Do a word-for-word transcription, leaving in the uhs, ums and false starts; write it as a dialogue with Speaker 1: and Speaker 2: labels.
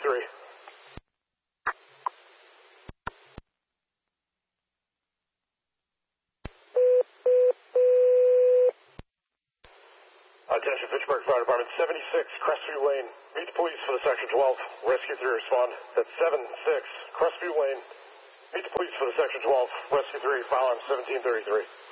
Speaker 1: thirty-three. Attention, Fitchburg Fire Department, seventy-six Crestview Lane. Meet the police for the Section twelve. Rescue three respond. That's seventy-six Crestview Lane. Meet the police for the Section twelve. Rescue three, file on seventeen thirty-three.